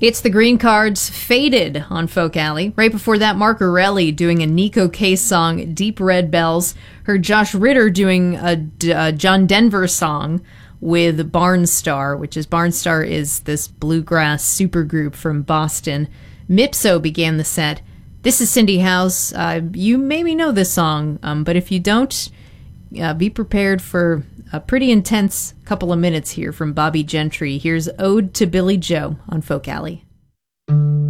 It's the Green Cards, Faded on Folk Alley. Right before that, Mark Orelli doing a Nico Case song, Deep Red Bells. Heard Josh Ritter doing a John Denver song with Barnstar, which is Barnstar is this bluegrass supergroup from Boston. Mipso began the set. This is Cindy House. You maybe know this song, but if you don't, be prepared for a pretty intense couple of minutes here from Bobby Gentry. Here's Ode to Billy Joe on Folk Alley.